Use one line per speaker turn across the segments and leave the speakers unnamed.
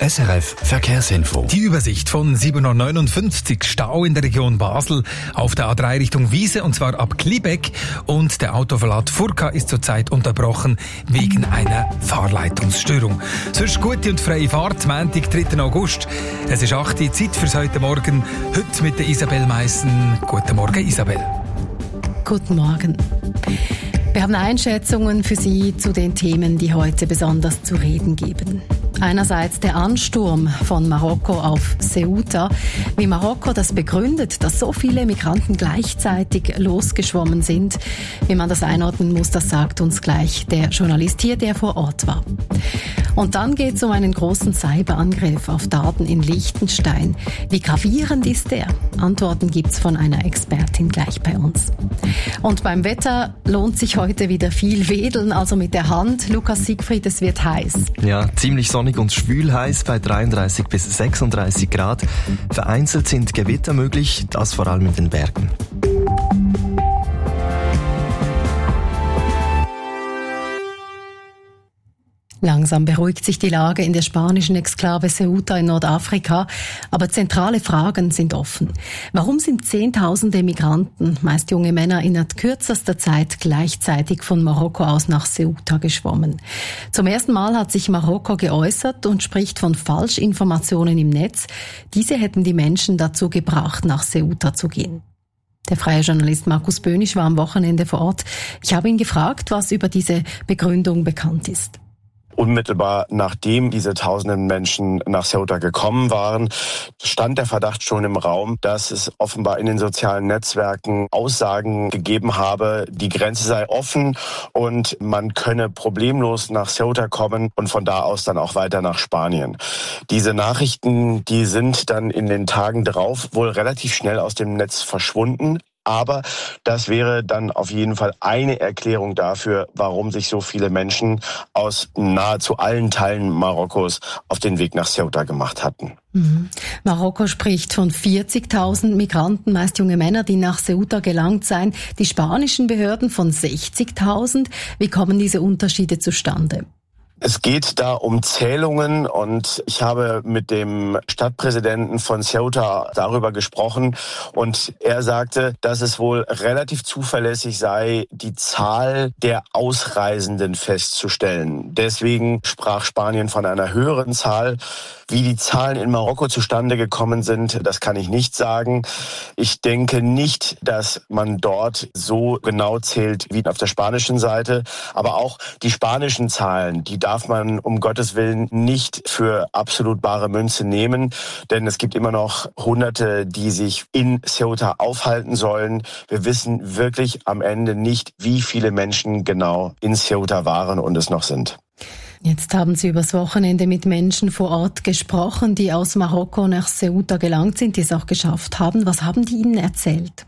SRF Verkehrsinfo.
Die Übersicht von 7:59 Uhr, Stau in der Region Basel auf der A3 Richtung Wiese, und zwar ab Klibeck, und der Autoverlad Furka ist zurzeit unterbrochen wegen einer Fahrleitungsstörung. Sonst gute und freie Fahrt, Montag, 3. August. Es ist 8 Uhr, Zeit für heute Morgen. Heute mit der Isabel Meissen. Guten Morgen, Isabel.
Guten Morgen. Wir haben Einschätzungen für Sie zu den Themen, die heute besonders zu reden geben. Einerseits der Ansturm von Marokko auf Ceuta. Wie Marokko das begründet, dass so viele Migranten gleichzeitig losgeschwommen sind. Wie man das einordnen muss, das sagt uns gleich der Journalist hier, der vor Ort war. Und dann geht es um einen großen Cyberangriff auf Daten in Liechtenstein. Wie gravierend ist der? Antworten gibt's von einer Expertin gleich bei uns. Und beim Wetter lohnt sich heute wieder viel Wedeln, also mit der Hand. Lukas Siegfried, es wird heiß.
Ja, ziemlich sonnig und schwül heiß bei 33 bis 36 Grad. Vereinzelt sind Gewitter möglich, das vor allem in den Bergen.
Langsam beruhigt sich die Lage in der spanischen Exklave Ceuta in Nordafrika, aber zentrale Fragen sind offen. Warum sind Zehntausende Migranten, meist junge Männer, innerhalb kürzester Zeit gleichzeitig von Marokko aus nach Ceuta geschwommen? Zum ersten Mal hat sich Marokko geäußert und spricht von Falschinformationen im Netz. Diese hätten die Menschen dazu gebracht, nach Ceuta zu gehen. Der freie Journalist Markus Böhnisch war am Wochenende vor Ort. Ich habe ihn gefragt, was über diese Begründung bekannt ist.
Unmittelbar nachdem diese tausenden Menschen nach Ceuta gekommen waren, stand der Verdacht schon im Raum, dass es offenbar in den sozialen Netzwerken Aussagen gegeben habe, die Grenze sei offen und man könne problemlos nach Ceuta kommen und von da aus dann auch weiter nach Spanien. Diese Nachrichten, die sind dann in den Tagen drauf wohl relativ schnell aus dem Netz verschwunden. Aber das wäre dann auf jeden Fall eine Erklärung dafür, warum sich so viele Menschen aus nahezu allen Teilen Marokkos auf den Weg nach Ceuta gemacht hatten.
Marokko spricht von 40.000 Migranten, meist junge Männer, die nach Ceuta gelangt seien. Die spanischen Behörden von 60.000. Wie kommen diese Unterschiede zustande?
Es geht da um Zählungen und ich habe mit dem Stadtpräsidenten von Ceuta darüber gesprochen und er sagte, dass es wohl relativ zuverlässig sei, die Zahl der Ausreisenden festzustellen. Deswegen sprach Spanien von einer höheren Zahl. Wie die Zahlen in Marokko zustande gekommen sind, das kann ich nicht sagen. Ich denke nicht, dass man dort so genau zählt wie auf der spanischen Seite. Aber auch die spanischen Zahlen, die darf man um Gottes Willen nicht für absolut bare Münze nehmen. Denn es gibt immer noch Hunderte, die sich in Ceuta aufhalten sollen. Wir wissen wirklich am Ende nicht, wie viele Menschen genau in Ceuta waren und es noch sind.
Jetzt haben Sie übers Wochenende mit Menschen vor Ort gesprochen, die aus Marokko nach Ceuta gelangt sind, die es auch geschafft haben. Was haben die Ihnen erzählt?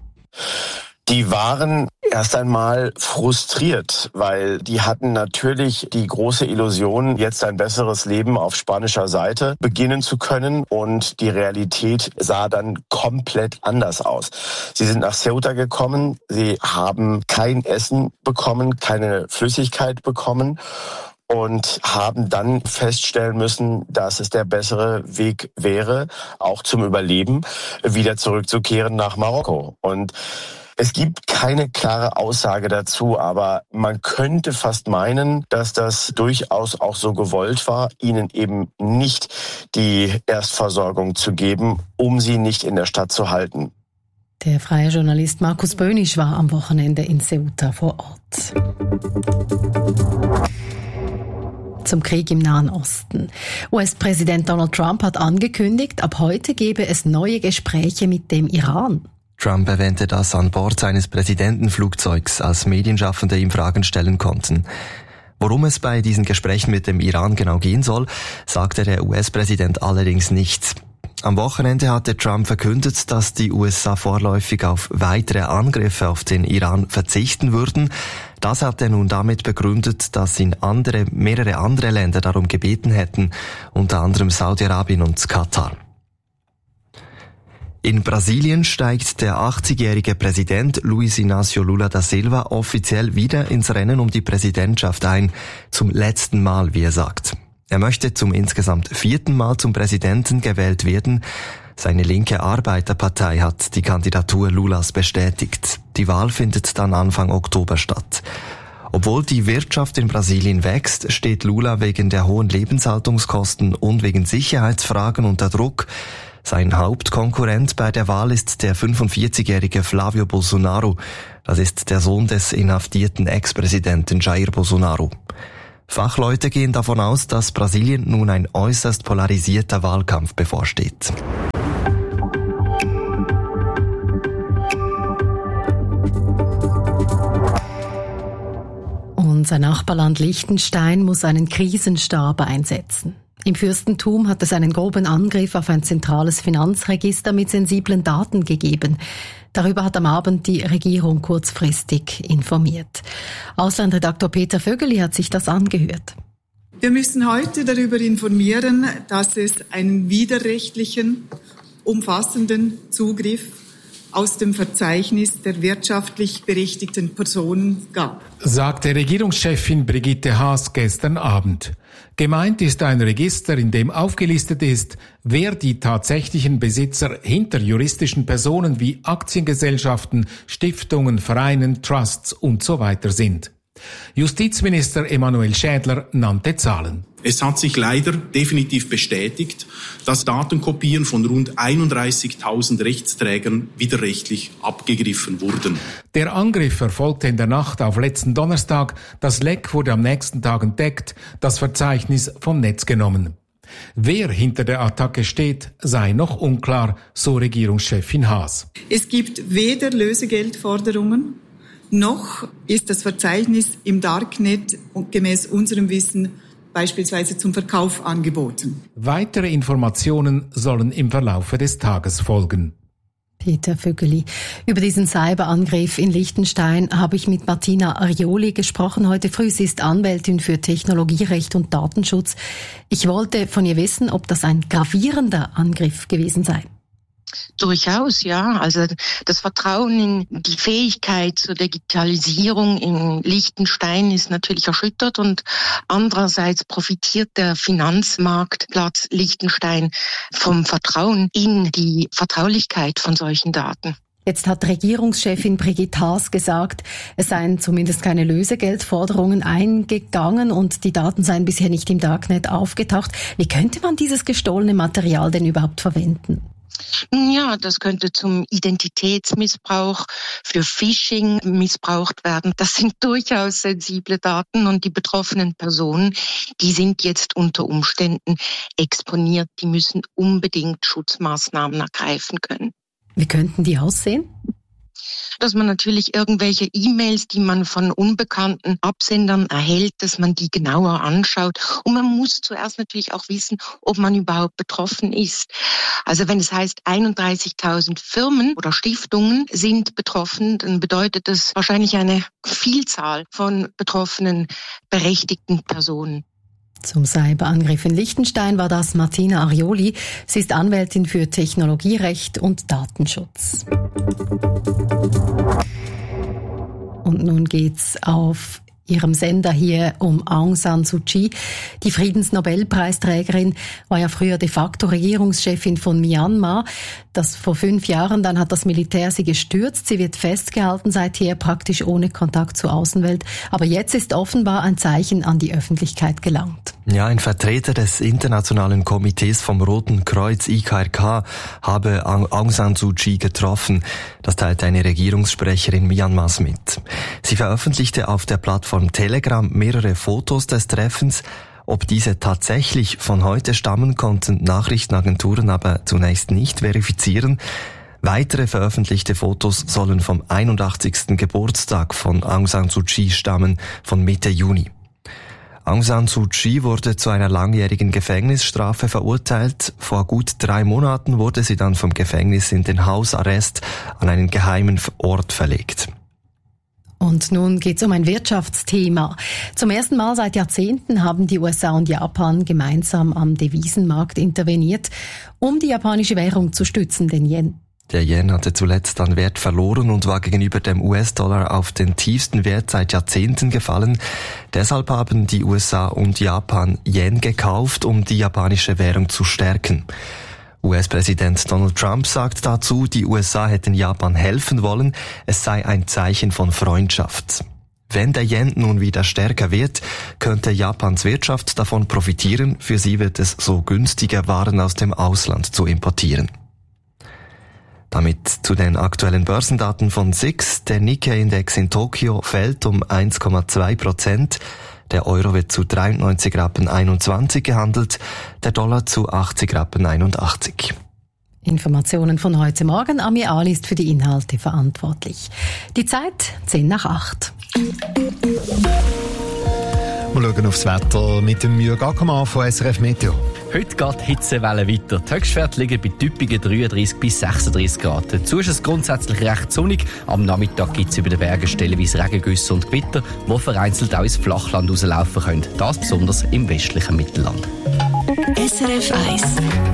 Die waren erst einmal frustriert, weil die hatten natürlich die große Illusion, jetzt ein besseres Leben auf spanischer Seite beginnen zu können und die Realität sah dann komplett anders aus. Sie sind nach Ceuta gekommen, sie haben kein Essen bekommen, keine Flüssigkeit bekommen und haben dann feststellen müssen, dass es der bessere Weg wäre, auch zum Überleben, wieder zurückzukehren nach Marokko. Und es gibt keine klare Aussage dazu, aber man könnte fast meinen, dass das durchaus auch so gewollt war, ihnen eben nicht die Erstversorgung zu geben, um sie nicht in der Stadt zu halten.
Der freie Journalist Markus Böhnisch war am Wochenende in Ceuta vor Ort. Zum Krieg im Nahen Osten. US-Präsident Donald Trump hat angekündigt, ab heute gebe es neue Gespräche mit dem Iran.
Trump erwähnte das an Bord seines Präsidentenflugzeugs, als Medienschaffende ihm Fragen stellen konnten. Worum es bei diesen Gesprächen mit dem Iran genau gehen soll, sagte der US-Präsident allerdings nicht. Am Wochenende hatte Trump verkündet, dass die USA vorläufig auf weitere Angriffe auf den Iran verzichten würden. Das hat er nun damit begründet, dass ihn mehrere andere Länder darum gebeten hätten, unter anderem Saudi-Arabien und Katar. In Brasilien steigt der 80-jährige Präsident Luiz Inácio Lula da Silva offiziell wieder ins Rennen um die Präsidentschaft ein, zum letzten Mal, wie er sagt. Er möchte zum insgesamt 4. Mal zum Präsidenten gewählt werden. Seine linke Arbeiterpartei hat die Kandidatur Lulas bestätigt. Die Wahl findet dann Anfang Oktober statt. Obwohl die Wirtschaft in Brasilien wächst, steht Lula wegen der hohen Lebenshaltungskosten und wegen Sicherheitsfragen unter Druck. Sein Hauptkonkurrent bei der Wahl ist der 45-jährige Flávio Bolsonaro. Das ist der Sohn des inhaftierten Ex-Präsidenten Jair Bolsonaro. Fachleute gehen davon aus, dass Brasilien nun ein äußerst polarisierter Wahlkampf bevorsteht.
Unser Nachbarland Liechtenstein muss einen Krisenstab einsetzen. Im Fürstentum hat es einen groben Angriff auf ein zentrales Finanzregister mit sensiblen Daten gegeben. Darüber hat am Abend die Regierung kurzfristig informiert. Auslandredaktor Peter Vögeli hat sich das angehört.
Wir müssen heute darüber informieren, dass es einen widerrechtlichen, umfassenden Zugriff aus dem Verzeichnis der wirtschaftlich berechtigten Personen gab,
sagte Regierungschefin Brigitte Haas gestern Abend. Gemeint ist ein Register, in dem aufgelistet ist, wer die tatsächlichen Besitzer hinter juristischen Personen wie Aktiengesellschaften, Stiftungen, Vereinen, Trusts und so weiter sind. Justizminister Emanuel Schädler nannte Zahlen.
Es hat sich leider definitiv bestätigt, dass Datenkopien von rund 31.000 Rechtsträgern widerrechtlich abgegriffen wurden.
Der Angriff erfolgte in der Nacht auf letzten Donnerstag. Das Leck wurde am nächsten Tag entdeckt, das Verzeichnis vom Netz genommen. Wer hinter der Attacke steht, sei noch unklar, so Regierungschefin Haas.
Es gibt weder Lösegeldforderungen, noch ist das Verzeichnis im Darknet gemäß unserem Wissen beispielsweise zum Verkauf angeboten.
Weitere Informationen sollen im Verlaufe des Tages folgen.
Peter Vögeli. Über diesen Cyberangriff in Liechtenstein habe ich mit Martina Arioli gesprochen heute früh. Sie ist Anwältin für Technologierecht und Datenschutz. Ich wollte von ihr wissen, ob das ein gravierender Angriff gewesen sei.
Durchaus, ja. Also das Vertrauen in die Fähigkeit zur Digitalisierung in Liechtenstein ist natürlich erschüttert und andererseits profitiert der Finanzmarktplatz Liechtenstein vom Vertrauen in die Vertraulichkeit von solchen Daten.
Jetzt hat Regierungschefin Brigitte Haas gesagt, es seien zumindest keine Lösegeldforderungen eingegangen und die Daten seien bisher nicht im Darknet aufgetaucht. Wie könnte man dieses gestohlene Material denn überhaupt verwenden?
Ja, das könnte zum Identitätsmissbrauch, für Phishing missbraucht werden. Das sind durchaus sensible Daten und die betroffenen Personen, die sind jetzt unter Umständen exponiert. Die müssen unbedingt Schutzmaßnahmen ergreifen können.
Wie könnten die aussehen?
Dass man natürlich irgendwelche E-Mails, die man von unbekannten Absendern erhält, dass man die genauer anschaut. Und man muss zuerst natürlich auch wissen, ob man überhaupt betroffen ist. Also wenn es heißt, 31.000 Firmen oder Stiftungen sind betroffen, dann bedeutet das wahrscheinlich eine Vielzahl von betroffenen, berechtigten Personen.
Zum Cyberangriff in Liechtenstein war das Martina Arioli. Sie ist Anwältin für Technologierecht und Datenschutz. Und nun geht's auf ihrem Sender hier um Aung San Suu Kyi. Die Friedensnobelpreisträgerin war ja früher de facto Regierungschefin von Myanmar. Das vor 5 Jahren, dann hat das Militär sie gestürzt. Sie wird festgehalten seither, praktisch ohne Kontakt zur Außenwelt. Aber jetzt ist offenbar ein Zeichen an die Öffentlichkeit gelangt.
Ja, ein Vertreter des Internationalen Komitees vom Roten Kreuz IKRK habe Aung San Suu Kyi getroffen. Das teilte eine Regierungssprecherin Myanmars mit. Sie veröffentlichte auf der Plattform Telegram mehrere Fotos des Treffens. Ob diese tatsächlich von heute stammen, konnten Nachrichtenagenturen aber zunächst nicht verifizieren. Weitere veröffentlichte Fotos sollen vom 81. Geburtstag von Aung San Suu Kyi stammen, von Mitte Juni. Aung San Suu Kyi wurde zu einer langjährigen Gefängnisstrafe verurteilt. Vor gut 3 Monaten wurde sie dann vom Gefängnis in den Hausarrest an einen geheimen Ort verlegt.
Und nun geht's um ein Wirtschaftsthema. Zum ersten Mal seit Jahrzehnten haben die USA und Japan gemeinsam am Devisenmarkt interveniert, um die japanische Währung zu stützen, den Yen.
Der Yen hatte zuletzt an Wert verloren und war gegenüber dem US-Dollar auf den tiefsten Wert seit Jahrzehnten gefallen. Deshalb haben die USA und Japan Yen gekauft, um die japanische Währung zu stärken. US-Präsident Donald Trump sagt dazu, die USA hätten Japan helfen wollen, es sei ein Zeichen von Freundschaft. Wenn der Yen nun wieder stärker wird, könnte Japans Wirtschaft davon profitieren. Für sie wird es so günstiger, Waren aus dem Ausland zu importieren. Damit zu den aktuellen Börsendaten von SIX. Der Nikkei-Index in Tokio fällt um 1,2%. Der Euro wird zu 93,21 Rappen gehandelt, der Dollar zu 80,81 Rappen.
Informationen von heute Morgen. Ami Ali ist für die Inhalte verantwortlich. Die Zeit 7:10.
Wir schauen aufs Wetter mit dem Jürg Ackermann von SRF Meteo.
Heute geht die Hitzewelle weiter. Die Höchstwerte liegen bei typischen 33 bis 36 Grad. Dazu ist es grundsätzlich recht sonnig. Am Nachmittag gibt es über den Bergen stellenweise Regengüsse und Gewitter, die vereinzelt auch ins Flachland rauslaufen können. Das besonders im westlichen Mittelland.
SRF 1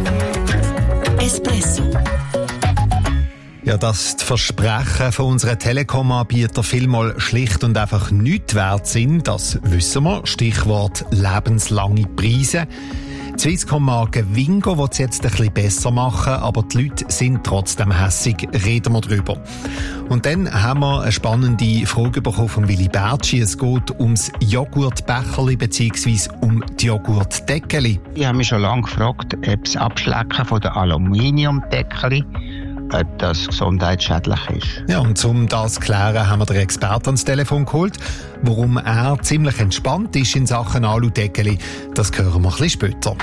Espresso.
Ja, dass die Versprechen von unseren Telekom-Anbietern vielmal schlicht und einfach nichts wert sind, das wissen wir. Stichwort lebenslange Preise. Die Swisscom-Marke Wingo will es jetzt ein bisschen besser machen, aber die Leute sind trotzdem hässig. Reden wir drüber. Und dann haben wir eine spannende Frage bekommen von Willi Bertschi. Es geht ums Joghurtbecherli bzw. um die Joghurtdeckeli.
Ich habe mich schon lange gefragt, ob das Abschlecken von der Aluminiumdeckeli ob das gesundheitsschädlich ist.
Ja, und um das zu klären, haben wir den Experten ans Telefon geholt. Warum er ziemlich entspannt ist in Sachen Aludeckeli, das hören wir ein bisschen später.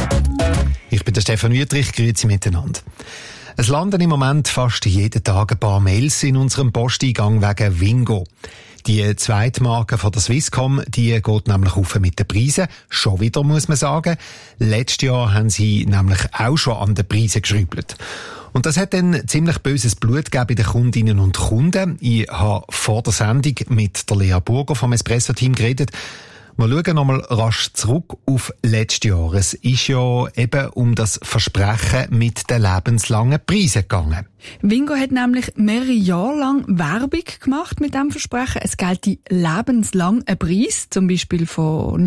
Ich bin der Stefan Wüthrich, grüezi miteinander. Es landen im Moment fast jeden Tag ein paar Mails in unserem Posteingang wegen Wingo. Die Zweitmarke von der Swisscom, die geht nämlich auf mit den Preisen. Schon wieder, muss man sagen. Letztes Jahr haben sie nämlich auch schon an den Preisen geschrübelt. Und das hat dann ziemlich böses Blut gegeben bei den Kundinnen und Kunden. Ich habe vor der Sendung mit der Lea Burger vom Espresso-Team geredet. Wir schauen nochmal rasch zurück auf letztes Jahr. Es ist ja eben um das Versprechen mit den lebenslangen Preisen gegangen.
Wingo hat nämlich mehrere Jahre lang Werbung gemacht mit diesem Versprechen. Es gelte lebenslang ein Preis, zum Beispiel von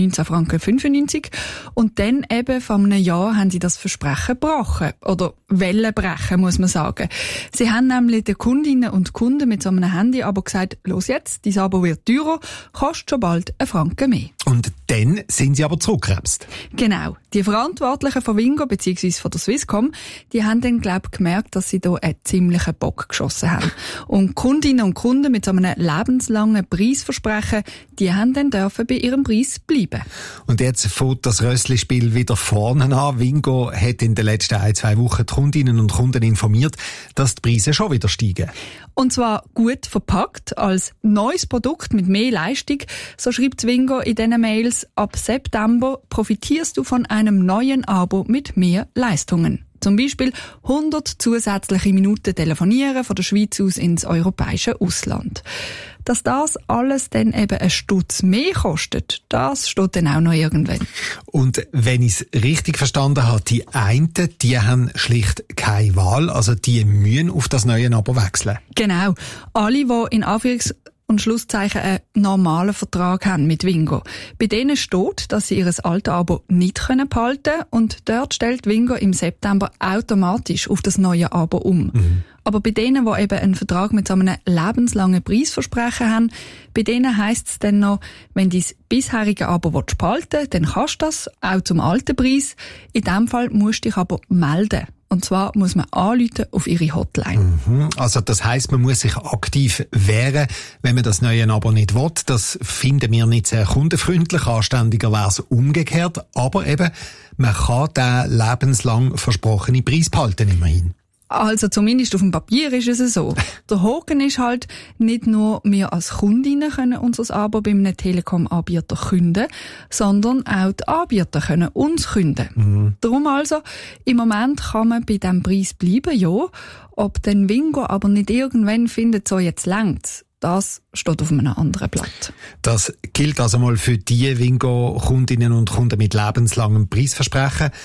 19,95 Franken. Und dann eben vor einem Jahr haben sie das Versprechen gebrochen. Oder wollen brechen, muss man sagen. Sie haben nämlich den Kundinnen und Kunden mit so einem Handy aber gesagt, los jetzt, dein Abo wird teurer, kostet schon bald einen Franken mehr.
Und dann sind sie aber zurückgebremst.
Genau. Die Verantwortlichen von Wingo bzw. von der Swisscom, die haben dann, glaube ich, gemerkt, dass sie da einen ziemlichen Bock geschossen haben. Und Kundinnen und Kunden mit so einem lebenslangen Preisversprechen, die haben dann dürfen bei ihrem Preis bleiben.
Und jetzt fängt das Rössli-Spiel wieder vorne an. Wingo hat in den letzten 1-2 Wochen die Kundinnen und Kunden informiert, dass die Preise schon wieder steigen.
Und zwar gut verpackt, als neues Produkt mit mehr Leistung. So schreibt Wingo in diesen Mails, ab September profitierst du von einem neuen Abo mit mehr Leistungen. Zum Beispiel 100 zusätzliche Minuten telefonieren von der Schweiz aus ins europäische Ausland. Dass das alles dann eben einen Stutz mehr kostet, das steht dann auch noch irgendwann.
Und wenn ich es richtig verstanden habe, die einen, die haben schlicht keine Wahl, also die müssen auf das neue Abo wechseln.
Genau. Alle, die in Anführungs- und Schlusszeichen einen normalen Vertrag haben mit Wingo. Bei denen steht, dass sie ihr altes Abo nicht behalten können und dort stellt Wingo im September automatisch auf das neue Abo um. Aber bei denen, die eben einen Vertrag mit so einem lebenslangen Preisversprechen haben, bei denen heisst es dann noch, wenn du das bisherige Abo behalten willst, dann kannst du das, auch zum alten Preis. In diesem Fall musst du dich aber melden. Und zwar muss man anrufen auf ihre Hotline.
Also das heisst, man muss sich aktiv wehren, wenn man das neue Abo nicht will. Das finden wir nicht sehr kundenfreundlich. Anständiger wäre es umgekehrt. Aber eben, man kann den lebenslang versprochenen Preis behalten, immerhin.
Also zumindest auf dem Papier ist es so. Der Haken ist halt, nicht nur wir als Kundinnen können unser Abo bei einem Telekom-Anbieter künden, sondern auch die Anbieter können uns künden. Darum also, im Moment kann man bei diesem Preis bleiben, ja. Ob den Wingo aber nicht irgendwann findet, so jetzt längt's, das steht auf einem anderen Blatt.
Das gilt also mal für die Wingo-Kundinnen und Kunden mit lebenslangem Preisversprechen.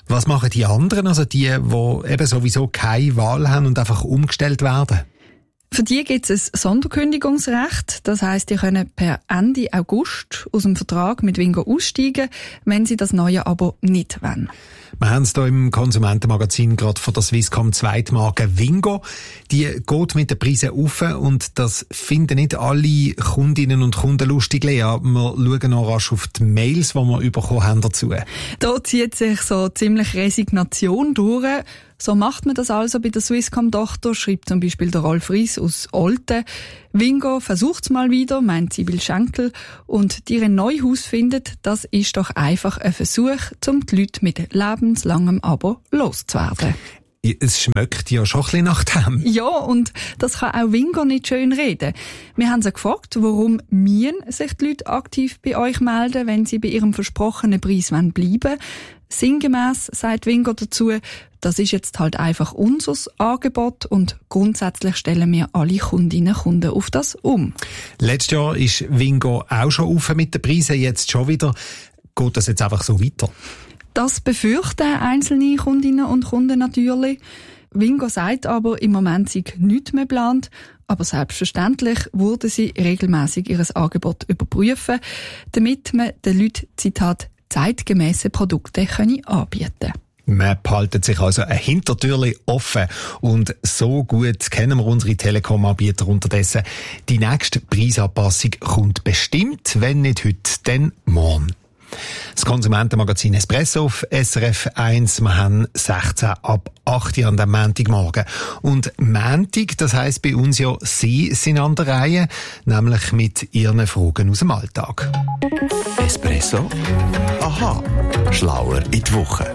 Was machen die anderen, also die eben sowieso keine Wahl haben und einfach umgestellt werden?
Für die gibt es ein Sonderkündigungsrecht. Das heisst, die können per Ende August aus dem Vertrag mit Wingo aussteigen, wenn sie das neue Abo nicht wollen.
Wir haben es hier im Konsumentenmagazin gerade von der Swisscom Zweitmarke Wingo. Die geht mit den Preisen rauf und das finden nicht alle Kundinnen und Kunden lustig. Lea, wir schauen noch rasch auf die Mails, die wir bekommen haben dazu.
Da zieht sich so ziemlich Resignation durch. So macht man das also bei der Swisscom-Tochter, schreibt zum Beispiel der Rolf Ries aus Olten. Wingo versucht's mal wieder, meint Sibyl Schenkel. Und die ein neues Haus findet, das ist doch einfach ein Versuch, um die Leute mit lebenslangem Abo loszuwerden.
Es schmeckt ja schon ein bisschen nach dem.
Ja, und das kann auch Wingo nicht schön reden. Wir haben sie gefragt, warum müssen sich die Leute aktiv bei euch melden, wenn sie bei ihrem versprochenen Preis bleiben wollen. Sinngemäss sagt Wingo dazu, das ist jetzt halt einfach unser Angebot und grundsätzlich stellen wir alle Kundinnen und Kunden auf das um.
Letztes Jahr ist Wingo auch schon auf mit den Preisen, jetzt schon wieder. Geht das jetzt einfach so weiter?
Das befürchten einzelne Kundinnen und Kunden natürlich. Wingo sagt aber, im Moment sei nichts mehr geplant. Aber selbstverständlich würden sie regelmäßig ihr Angebot überprüfen, damit man den Leuten, Zitat, zeitgemässe Produkte anbieten können.
Man behaltet sich also ein Hintertürchen offen. Und so gut kennen wir unsere Telekom-Anbieter unterdessen. Die nächste Preisanpassung kommt bestimmt, wenn nicht heute, dann morgen. Das Konsumentenmagazin Espresso auf SRF 1. Wir haben 16 ab 8 Uhr an dem Montagmorgen. Und Montag, das heisst bei uns ja, Sie sind an der Reihe, nämlich mit Ihren Fragen aus dem Alltag.
Espresso? Aha, schlauer in die Woche.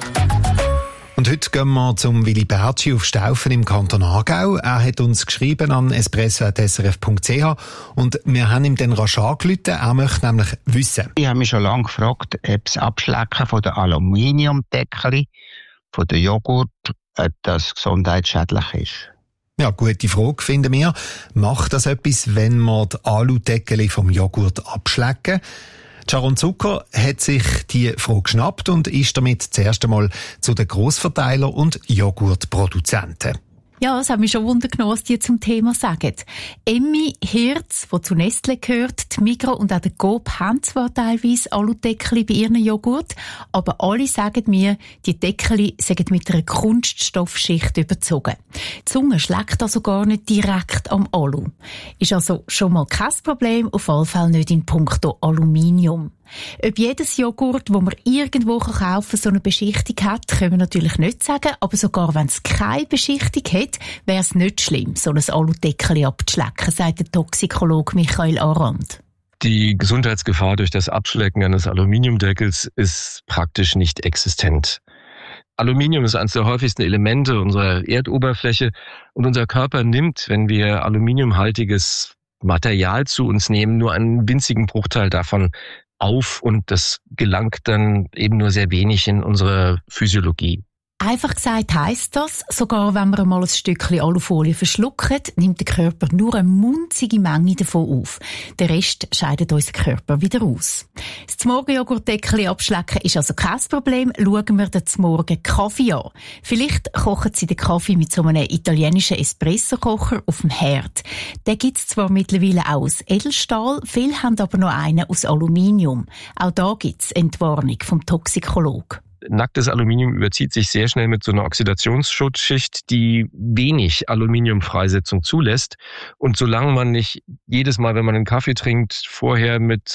Und heute gehen wir zum Willi Bertschi auf Staufen im Kanton Aargau. Er hat uns geschrieben an espresso@srf.ch und wir haben ihm dann rasch angerufen. Er möchte nämlich wissen.
Ich habe mich schon lange gefragt, ob das Abschlecken von der Aluminiumdeckel von der Joghurt das gesundheitsschädlich ist.
Ja, gute Frage, finden wir. Macht das etwas, wenn wir die Aludeckel vom Joghurt abschlecken? Sharon Zucker hat sich die Frage geschnappt und ist damit zuerst einmal zu den Grossverteilern und Joghurtproduzenten.
Ja, es hat mich schon Wunder genommen, was die zum Thema sagen. Emmy Hirz, die zu Nestle gehört, die Migros und auch der Coop haben zwar teilweise Aludeckel bei ihren Joghurt, aber alle sagen mir, die Deckel sind mit einer Kunststoffschicht überzogen. Die Zunge schlägt also gar nicht direkt am Alu. Ist also schon mal kein Problem, auf jeden Fall nicht in puncto Aluminium. Ob jedes Joghurt, das man irgendwo kaufen kann, so eine Beschichtung hat, können wir natürlich nicht sagen, aber sogar wenn es keine Beschichtung hat, wäre es nicht schlimm, so ein Aludeckel abzuschlecken, sagt der Toxikologe Michael Arand.
Die Gesundheitsgefahr durch das Abschlecken eines Aluminiumdeckels ist praktisch nicht existent. Aluminium ist eines der häufigsten Elemente unserer Erdoberfläche und unser Körper nimmt, wenn wir aluminiumhaltiges Material zu uns nehmen, nur einen winzigen Bruchteil davon auf und das gelangt dann eben nur sehr wenig in unsere Physiologie.
Einfach gesagt heisst das, sogar wenn wir einmal ein Stückchen Alufolie verschlucken, nimmt der Körper nur eine munzige Menge davon auf. Den Rest scheidet unser Körper wieder aus. Das Morgenjoghurtdeckel abschlecken ist also kein Problem. Schauen wir den Morgen Kaffee an. Vielleicht kochen Sie den Kaffee mit so einem italienischen Espresso-Kocher auf dem Herd. Den gibt's zwar mittlerweile auch aus Edelstahl, viele haben aber noch einen aus Aluminium. Auch da gibt's Entwarnung vom Toxikologen.
Nacktes Aluminium überzieht sich sehr schnell mit so einer Oxidationsschutzschicht, die wenig Aluminiumfreisetzung zulässt. Und solange man nicht jedes Mal, wenn man einen Kaffee trinkt, vorher mit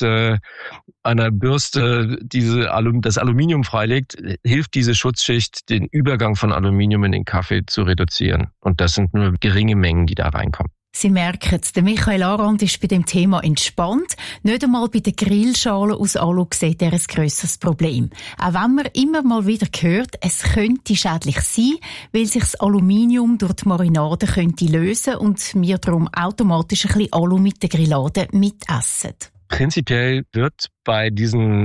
einer Bürste das Aluminium freilegt, hilft diese Schutzschicht, den Übergang von Aluminium in den Kaffee zu reduzieren. Und das sind nur geringe Mengen, die da reinkommen.
Sie merken es, der Michael Arand ist bei dem Thema entspannt. Nicht einmal bei den Grillschalen aus Alu sieht er ein grösseres Problem. Auch wenn man immer mal wieder hört, es könnte schädlich sein, weil sich das Aluminium durch die Marinade könnte lösen und wir darum automatisch ein bisschen Alu mit der Grillade mitessen.
Prinzipiell wird bei diesen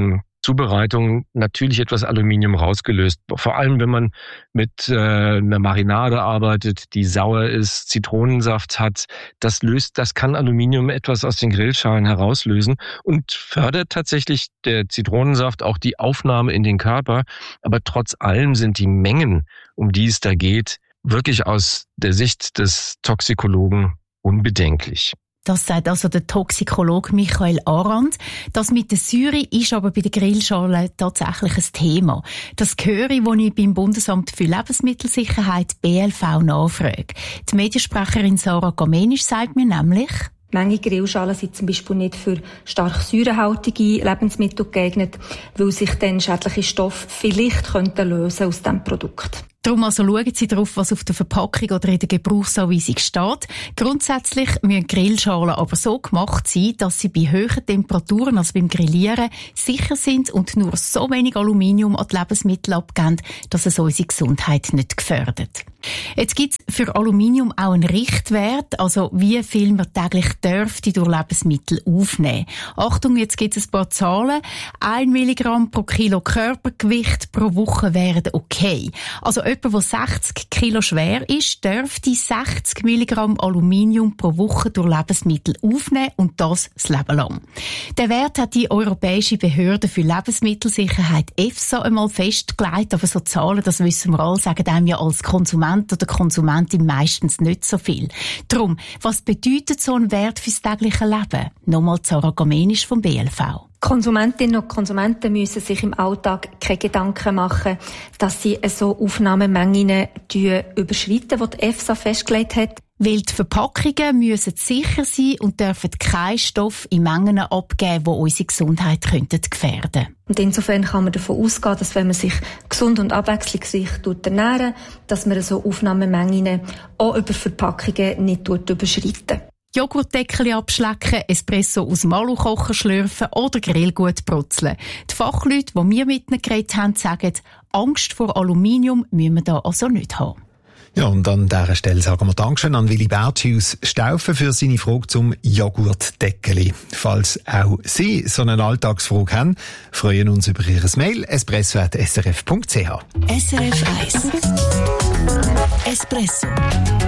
Zubereitung natürlich etwas Aluminium rausgelöst. Vor allem, wenn man mit einer Marinade arbeitet, die sauer ist, Zitronensaft hat, das kann Aluminium etwas aus den Grillschalen herauslösen und fördert tatsächlich der Zitronensaft auch die Aufnahme in den Körper. Aber trotz allem sind die Mengen, um die es da geht, wirklich aus der Sicht des Toxikologen unbedenklich.
Das sagt also der Toxikologe Michael Arand. Das mit der Säure ist aber bei der Grillschale tatsächlich ein Thema. Das höre ich, als ich beim Bundesamt für Lebensmittelsicherheit BLV nachfrage. Die Mediensprecherin Sarah Gamenisch sagt mir nämlich:
Manche Grillschalen sind zum Beispiel nicht für stark säurehaltige Lebensmittel geeignet, weil sich dann schädliche Stoffe vielleicht lösen aus diesem Produkt.
Darum also schauen Sie darauf, was auf der Verpackung oder in der Gebrauchsanweisung steht. Grundsätzlich müssen Grillschalen aber so gemacht sein, dass sie bei hohen Temperaturen, also beim Grillieren, sicher sind und nur so wenig Aluminium an die Lebensmittel abgeben, dass es unsere Gesundheit nicht gefährdet. Jetzt gibt es für Aluminium auch einen Richtwert, also wie viel man täglich dürfte durch Lebensmittel aufnehmen. Achtung, jetzt gibt es ein paar Zahlen. 1 Milligramm pro Kilo Körpergewicht pro Woche wären okay. Also jemand, der 60 Kilo schwer ist, dürfte 60 Milligramm Aluminium pro Woche durch Lebensmittel aufnehmen und das Leben lang. Der Wert hat die Europäische Behörde für Lebensmittelsicherheit EFSA einmal festgelegt, aber so Zahlen, das wissen wir alle, sagen einem ja als Konsument oder Konsumentin meistens nicht so viel. Darum, was bedeutet so ein Wert fürs tägliche Leben? Nochmal Sarah Gamenisch vom BLV.
Konsumentinnen und Konsumenten müssen sich im Alltag keine Gedanken machen, dass sie so Aufnahmemengen überschreiten, die die EFSA festgelegt hat.
Weil die Verpackungen müssen sicher sein und dürfen keinen Stoff in Mengen abgeben, die unsere Gesundheit gefährden könnten.
Und insofern kann man davon ausgehen, dass wenn man sich gesund und abwechslungsreich ernährt, dass man so Aufnahmemengen auch über Verpackungen nicht überschreiten.
Joghurtdeckel abschlecken, Espresso aus dem Alukocher schlürfen oder Grillgut brutzeln. Die Fachleute, die wir mit ihnen geredet haben, sagen, Angst vor Aluminium müssen wir da also nicht haben.
Ja, und an dieser Stelle sagen wir Dankeschön an Willi Berthius Staufen für seine Frage zum Joghurtdeckeli. Falls auch Sie so eine Alltagsfrage haben, freuen uns über Ihr Mail espresso@srf.ch.
SRF 1 Espresso